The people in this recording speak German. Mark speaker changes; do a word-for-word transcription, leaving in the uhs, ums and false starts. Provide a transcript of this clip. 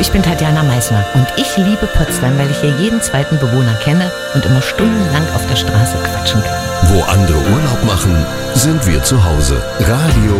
Speaker 1: ich bin Tatjana Meissner und ich liebe Potsdam, weil ich hier jeden zweiten Bewohner kenne und immer stundenlang auf der Straße quatschen kann.
Speaker 2: Wo andere Urlaub machen, sind wir zu Hause. Radio